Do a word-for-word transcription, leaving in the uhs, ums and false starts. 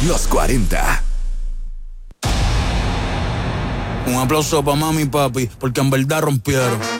Los cuarenta. Un aplauso pa' mami y papi, porque en verdad rompieron.